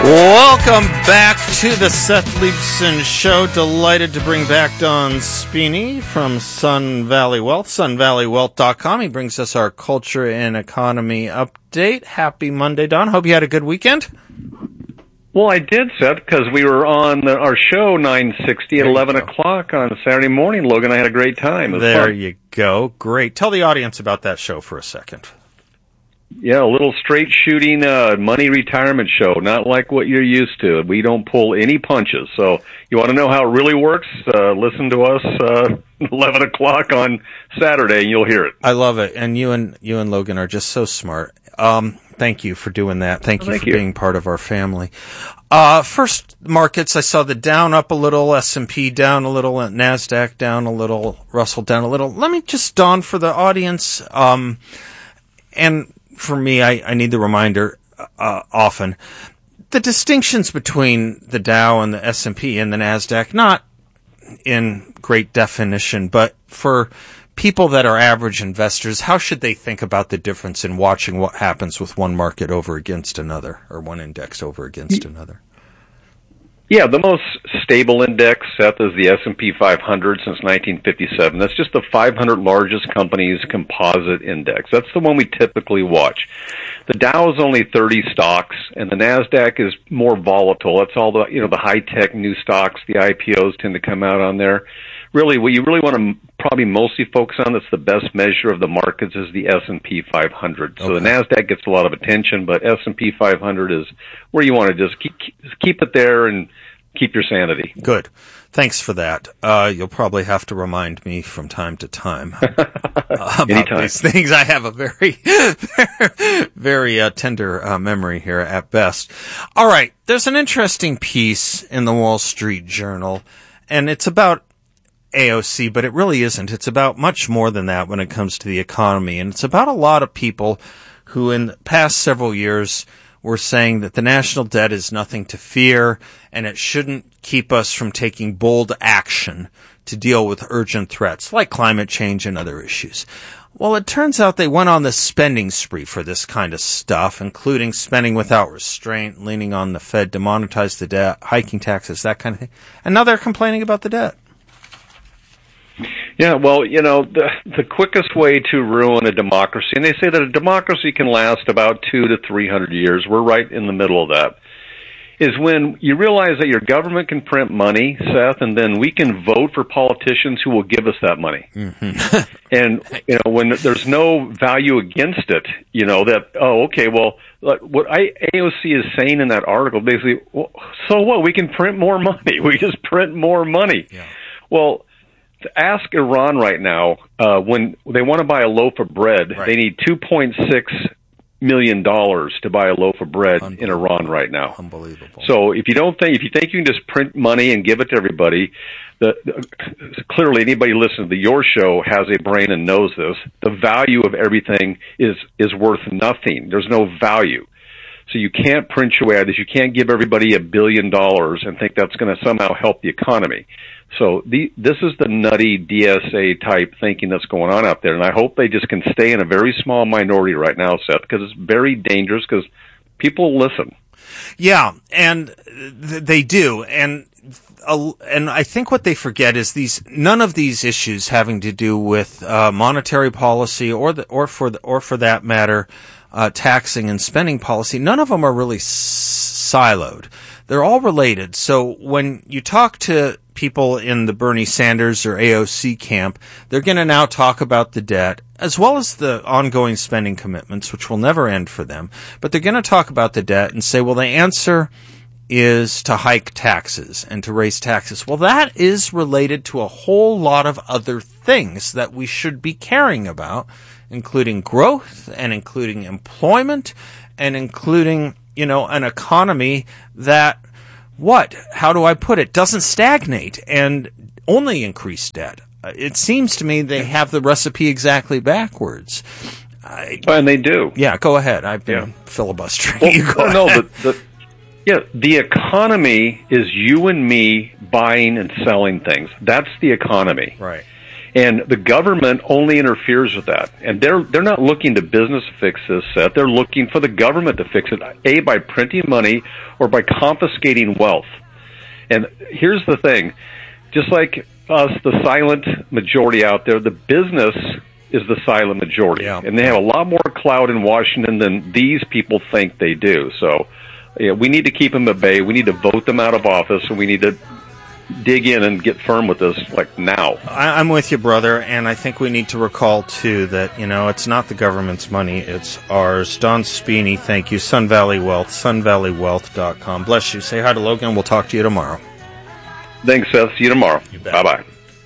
Welcome back to the Seth Leibsohn Show. Delighted to bring back Don Spini from Sun Valley Wealth, sunvalleywealth.com. He brings us our culture and economy update. Happy Monday, Don. Hope you had a good weekend. Well, I did, Seth, because we were on our show 960 at 11 o'clock on Saturday morning. Logan, I had a great time. It was there fun. You go. Great. Tell the audience about that show for a second. Yeah, a little straight shooting money retirement show, not like what you're used to. We don't pull any punches. So you want to know how it really works? Listen to us 11 o'clock on Saturday, and you'll hear it. I love it. And you and Logan are just so smart. Thank you for doing that. Thank you for being part of our family. First markets, I saw the Dow up a little, S&P down a little, NASDAQ down a little, Russell down a little. Let me just, Don, for the audience, and for me, I need the reminder often. The distinctions between the Dow and the S&P and the NASDAQ, not in great definition, but for people that are average investors, how should they think about the difference in watching what happens with one market over against another, or one index over against another? Yeah, the most stable index, Seth, is the S&P 500 since 1957. That's just the 500 largest companies composite index. That's the one we typically watch. The Dow is only 30 stocks, and the NASDAQ is more volatile. That's all the, the high-tech new stocks, the IPOs tend to come out on there. Really, what you really want to probably mostly focus on, that's the best measure of the markets, is the S&P 500. So the NASDAQ gets a lot of attention, but S&P 500 is where you want to just keep it there and keep your sanity. Good. Thanks for that. You'll probably have to remind me from time to time about these things. I have a very, very tender memory here at best. All right. There's an interesting piece in the Wall Street Journal, and it's about AOC, but it really isn't. It's about much more than that when it comes to the economy. And it's about a lot of people who in the past several years were saying that the national debt is nothing to fear and it shouldn't keep us from taking bold action to deal with urgent threats like climate change and other issues. Well, it turns out they went on the spending spree for this kind of stuff, including spending without restraint, leaning on the Fed to monetize the debt, hiking taxes, that kind of thing. And now they're complaining about the debt. Yeah, well, the quickest way to ruin a democracy, and they say that a democracy can last about 200 to 300 years, we're right in the middle of that, is when you realize that your government can print money, Seth, and then we can vote for politicians who will give us that money. Mm-hmm. And, when there's no value against it, what AOC is saying in that article, basically, well, so what? We can print more money. We just print more money. Yeah. Well, ask Iran right now, when they want to buy a loaf of bread, they need $2.6 million to buy a loaf of bread in Iran right now. Unbelievable. So if you think you can just print money and give it to everybody, clearly anybody listening to your show has a brain and knows this. The value of everything is worth nothing. There's no value. So you can't print your way out of this. You can't give everybody $1 billion and think that's going to somehow help the economy. So this is the nutty DSA type thinking that's going on out there, and I hope they just can stay in a very small minority right now, Seth, because it's very dangerous because people listen. Yeah, and they do, and I think what they forget is none of these issues having to do with monetary policy or for that matter taxing and spending policy. None of them are really siloed. They're all related. So when you talk to people in the Bernie Sanders or AOC camp, they're going to now talk about the debt as well as the ongoing spending commitments, which will never end for them. But they're going to talk about the debt and say, well, the answer is to hike taxes and to raise taxes. Well, that is related to a whole lot of other things that we should be caring about, including growth and including employment and including, an economy that, how do I put it, doesn't stagnate and only increase debt. It seems to me they have the recipe exactly backwards. And they do. Yeah, go ahead. I've been filibustering. The economy is you and me buying and selling things. That's the economy. Right. And the government only interferes with that. And they're not looking to business fix this, Seth. They're looking for the government to fix it, A, by printing money or by confiscating wealth. And here's the thing. Just like us, the silent majority out there, the business is the silent majority. Yeah. And they have a lot more clout in Washington than these people think they do. So we need to keep them at bay. We need to vote them out of office, and we need to dig in and get firm with this, like, now. I'm with you, brother, and I think we need to recall, too, that, it's not the government's money, it's ours. Don Spini, thank you. Sun Valley Wealth, sunvalleywealth.com. Bless you. Say hi to Logan. We'll talk to you tomorrow. Thanks, Seth. See you tomorrow. You bet. Bye-bye.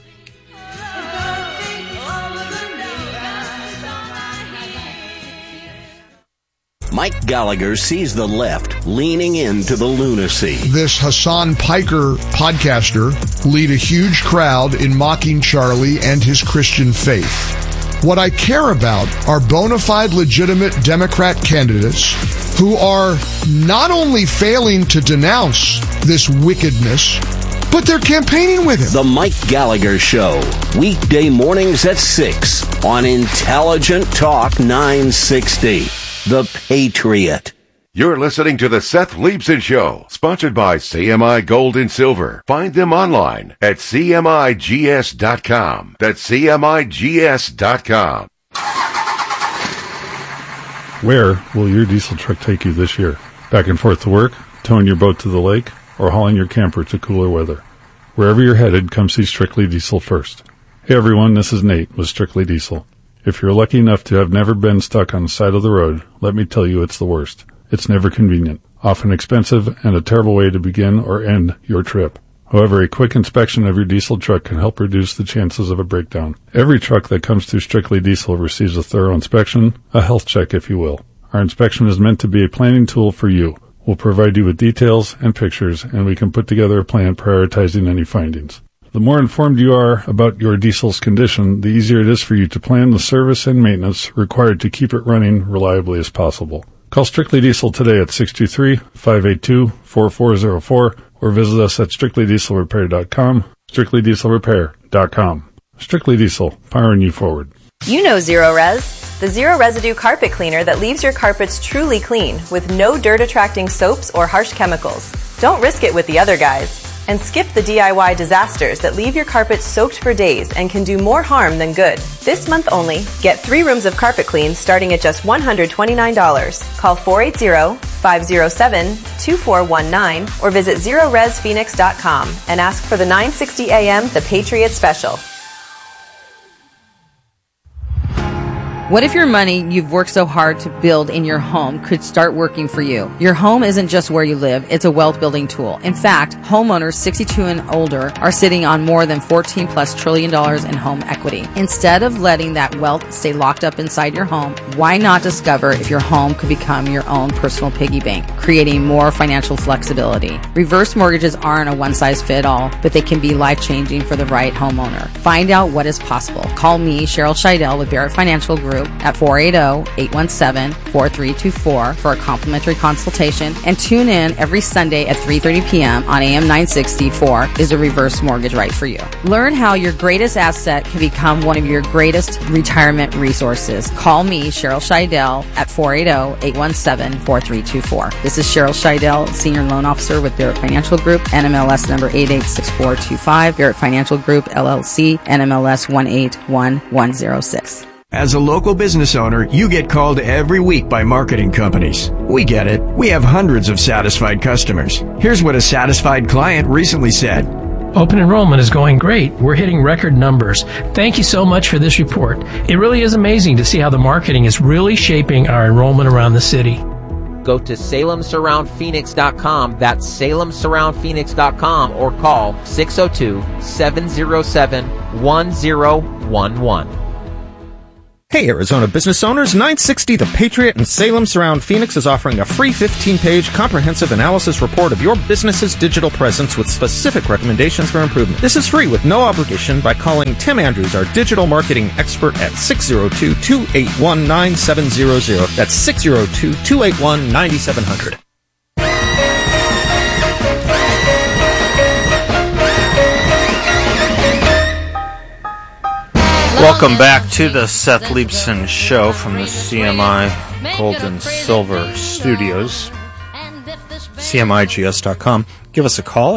Mike Gallagher sees the left leaning into the lunacy. This Hassan Piker podcaster lead a huge crowd in mocking Charlie and his Christian faith. What I care about are bona fide legitimate Democrat candidates who are not only failing to denounce this wickedness, but they're campaigning with him. The Mike Gallagher Show, weekday mornings at 6 on Intelligent Talk 960. The Patriot. You're listening to the Seth Leibsohn Show, sponsored by CMI Gold and Silver. Find them online at CMIGS.com. That's CMIGS.com. Where will your diesel truck take you this year? Back and forth to work, towing your boat to the lake, or hauling your camper to cooler weather? Wherever you're headed, come see Strictly Diesel first. Hey everyone, this is Nate with Strictly Diesel. If you're lucky enough to have never been stuck on the side of the road, let me tell you it's the worst. It's never convenient, often expensive, and a terrible way to begin or end your trip. However, a quick inspection of your diesel truck can help reduce the chances of a breakdown. Every truck that comes through Strictly Diesel receives a thorough inspection, a health check if you will. Our inspection is meant to be a planning tool for you. We'll provide you with details and pictures, and we can put together a plan prioritizing any findings. The more informed you are about your diesel's condition, the easier it is for you to plan the service and maintenance required to keep it running reliably as possible. Call Strictly Diesel today at 623-582-4404 or visit us at strictlydieselrepair.com, strictlydieselrepair.com. Strictly Diesel, powering you forward. You know Zero Res, the zero residue carpet cleaner that leaves your carpets truly clean with no dirt-attracting soaps or harsh chemicals. Don't risk it with the other guys. And skip the DIY disasters that leave your carpet soaked for days and can do more harm than good. This month only, get 3 rooms of carpet clean starting at just $129. Call 480-507-2419 or visit ZeroResPhoenix.com and ask for the 960 AM The Patriot Special. What if your money you've worked so hard to build in your home could start working for you? Your home isn't just where you live, it's a wealth building tool. In fact, homeowners 62 and older are sitting on more than $14+ trillion in home equity. Instead of letting that wealth stay locked up inside your home, why not discover if your home could become your own personal piggy bank, creating more financial flexibility? Reverse mortgages aren't a one-size-fits-all, but they can be life-changing for the right homeowner. Find out what is possible. Call me, Cheryl Scheidel with Barrett Financial Group at 480-817-4324 for a complimentary consultation, and tune in every Sunday at 3:30 p.m. on AM 964 is a reverse mortgage right for you. Learn how your greatest asset can become one of your greatest retirement resources. Call me, Cheryl Scheidel, at 480-817-4324. This is Cheryl Scheidel, Senior Loan Officer with Barrett Financial Group, NMLS number 886425, Barrett Financial Group, LLC, NMLS 181106. As a local business owner, you get called every week by marketing companies. We get it. We have hundreds of satisfied customers. Here's what a satisfied client recently said. Open enrollment is going great. We're hitting record numbers. Thank you so much for this report. It really is amazing to see how the marketing is really shaping our enrollment around the city. Go to SalemSurroundPhoenix.com. That's SalemSurroundPhoenix.com or call 602-707-1011. Hey, Arizona business owners, 960 The Patriot and Salem Surround Phoenix is offering a free 15-page comprehensive analysis report of your business's digital presence with specific recommendations for improvement. This is free with no obligation by calling Tim Andrews, our digital marketing expert, at 602-281-9700. That's 602-281-9700. Welcome back to the Seth Leibson Show from the CMI Gold and Silver Studios, CMIGS.com. Give us a call